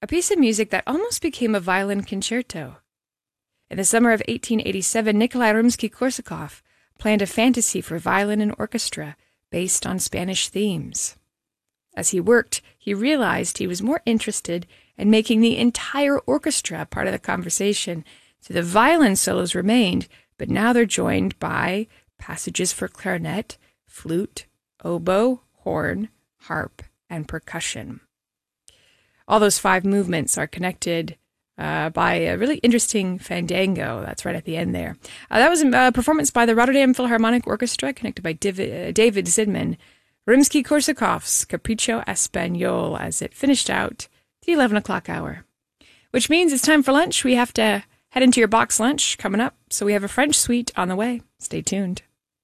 a piece of music that almost became a violin concerto. In the summer of 1887, Nikolai Rimsky-Korsakov planned a fantasy for violin and orchestra based on Spanish themes. As he worked, he realized he was more interested in making the entire orchestra part of the conversation, so the violin solos remained, but now they're joined by passages for clarinet, flute, oboe, horn, harp, and percussion. All those 5 movements are connected by a really interesting fandango. That's right at the end there. That was a performance by the Rotterdam Philharmonic Orchestra, connected by David Zidman, Rimsky-Korsakov's Capriccio Espagnol, as it finished out the 11 o'clock hour. Which means it's time for lunch. We have to head into your box lunch coming up, so we have a French suite on the way. Stay tuned.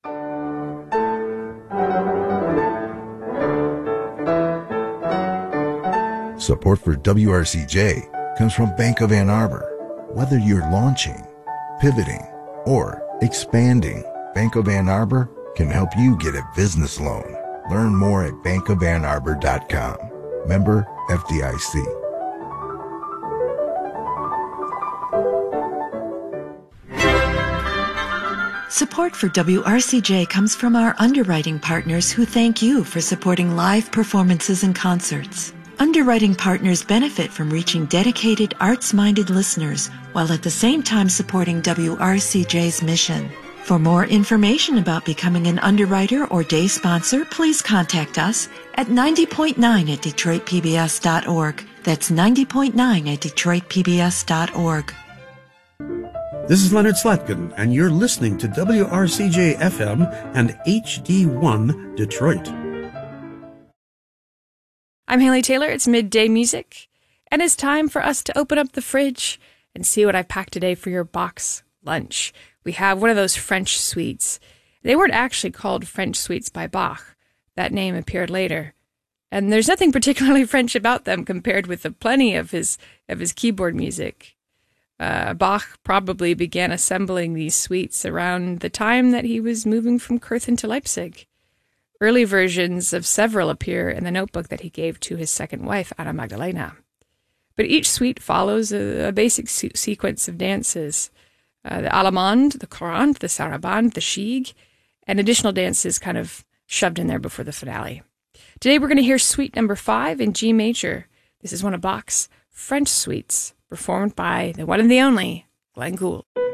Support for WRCJ comes from Bank of Ann Arbor. Whether you're launching, pivoting, or expanding, Bank of Ann Arbor can help you get a business loan. Learn more at bankofannarbor.com. Member FDIC. Support for WRCJ comes from our underwriting partners who thank you for supporting live performances and concerts. Underwriting partners benefit from reaching dedicated, arts-minded listeners while at the same time supporting WRCJ's mission. For more information about becoming an underwriter or day sponsor, please contact us at 90.9 at DetroitPBS.org. That's 90.9 at DetroitPBS.org. This is Leonard Slatkin, and you're listening to WRCJ-FM and HD1 Detroit. I'm Haley Taylor. It's Midday Music, and it's time for us to open up the fridge and see what I've packed today for your box lunch. We have one of those French suites. They weren't actually called French suites by Bach. That name appeared later. And there's nothing particularly French about them compared with the plenty of his keyboard music. Bach probably began assembling these suites around the time that he was moving from Cöthen to Leipzig. Early versions of several appear in the notebook that he gave to his second wife, Anna Magdalena. But each suite follows a basic sequence of dances. The Allemande, the Courante, the Sarabande, the Gigue, and additional dances kind of shoved in there before the finale. Today we're going to hear Suite number 5 in G major. This is one of Bach's French suites, performed by the one and the only Glenn Gould.